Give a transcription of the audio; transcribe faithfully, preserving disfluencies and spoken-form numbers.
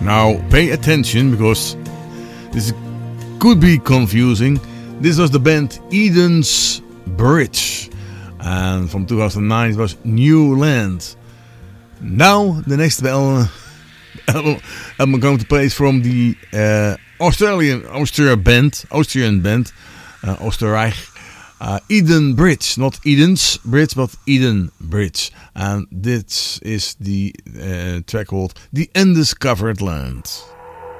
Now pay attention because this could be confusing. This was the band Eden's Bridge, and from two thousand nine it was New Land. Now the next album, album I'm going to play is from the uh, Australian Austrian band, Austrian band, uh, Oostenrijk. Uh, Eden Bridge, not Eden's Bridge, but Eden Bridge. And this is the uh, track called The Undiscovered Land.